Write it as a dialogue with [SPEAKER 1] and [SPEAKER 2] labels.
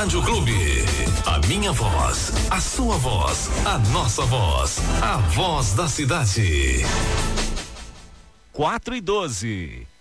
[SPEAKER 1] Rádio Clube. A minha voz, a sua voz, a nossa voz, a voz da cidade.
[SPEAKER 2] 4:12.